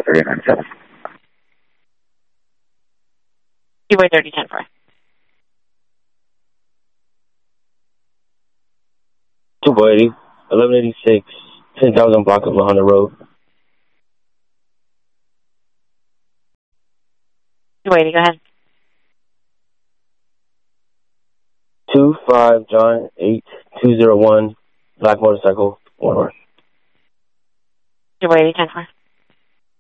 43897. 2-way 30-10-4. 280, 1186, 10,000 block of Lahonda Road. 280, go ahead. 25 John 8201, black motorcycle, 1 horse. 2-way 10-4.